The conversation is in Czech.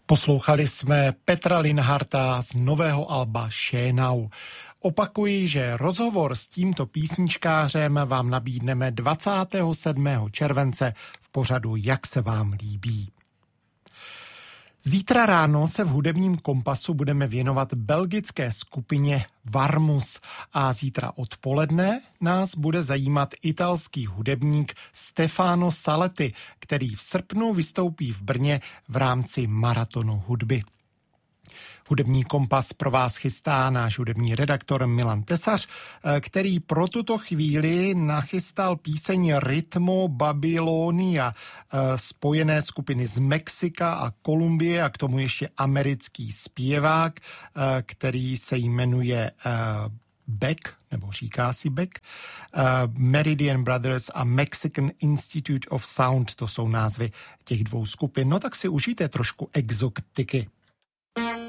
Poslouchali jsme Petra Linharta z nového alba Šénau. Opakuji, že rozhovor s tímto písničkářem vám nabídneme 27. července v pořadu Jak se vám líbí. Zítra ráno se v hudebním kompasu budeme věnovat belgické skupině Varmus a zítra odpoledne nás bude zajímat italský hudebník Stefano Saletti, který v srpnu vystoupí v Brně v rámci maratonu hudby. Hudební kompas pro vás chystá náš hudební redaktor Milan Tesař, který pro tuto chvíli nachystal píseň Rytmo Babylonia, spojené skupiny z Mexika a Kolumbie a k tomu ještě americký zpěvák, který se jmenuje Beck, nebo říká si Beck, Meridian Brothers a Mexican Institute of Sound, to jsou názvy těch dvou skupin. No tak si užijte trošku exotiky.